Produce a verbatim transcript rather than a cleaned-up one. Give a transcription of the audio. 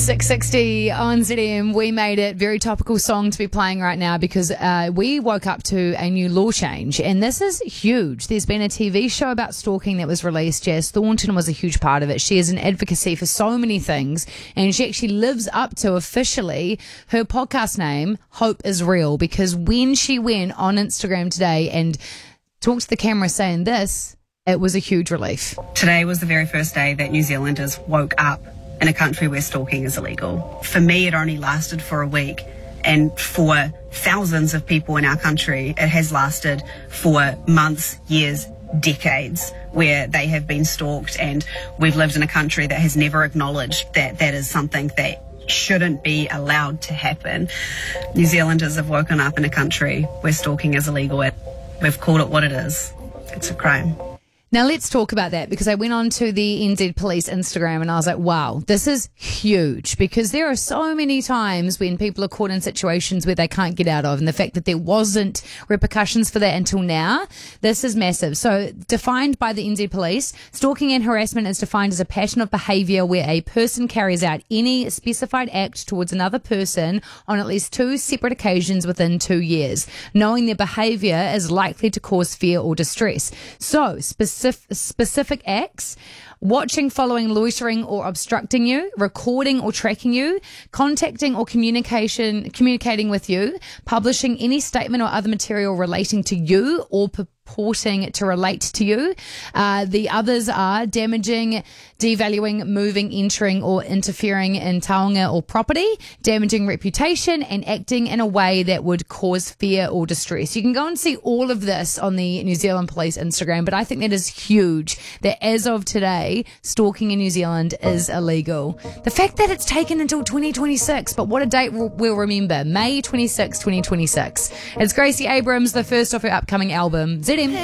six sixty on Z M. We made it very topical song to be playing right now because uh, we woke up to a new law change, and this is huge. There's been a T V show about stalking that was released. Jazz Thornton was a huge part of it. She is an advocacy for so many things, and she actually lives up to officially her podcast name, Hope is Real, because when she went on Instagram today and talked to the camera saying this, it was a huge relief. Today was the very first day that New Zealanders woke up in a country where stalking is illegal. For me, it only lasted for a week, and for thousands of people in our country, it has lasted for months, years, decades, where they have been stalked, and we've lived in a country that has never acknowledged that that is something that shouldn't be allowed to happen. New Zealanders have woken up in a country where stalking is illegal. We've called it what it is. It's a crime. Now let's talk about that, because I went on to the N Z Police Instagram and I was like, wow, this is huge, because there are so many times when people are caught in situations where they can't get out of, and the fact that there wasn't repercussions for that until now, this is massive. So defined by the N Z Police, stalking and harassment is defined as a pattern of behaviour where a person carries out any specified act towards another person on at least two separate occasions within two years, knowing their behaviour is likely to cause fear or distress. So specific Specific acts: watching, following, loitering or obstructing you, recording or tracking you, contacting or communication communicating with you, publishing any statement or other material relating to you or purporting to relate to you. Uh, the others are damaging, devaluing, moving, entering or interfering in taonga or property, damaging reputation, and acting in a way that would cause fear or distress. You can go and see all of this on the New Zealand Police Instagram, but I think that is huge that as of today, stalking in New Zealand is illegal. The fact that it's taken until twenty twenty-six, but what a date we'll remember, May twenty-sixth, twenty twenty-six. It's Gracie Abrams, the first of her upcoming album, Z M.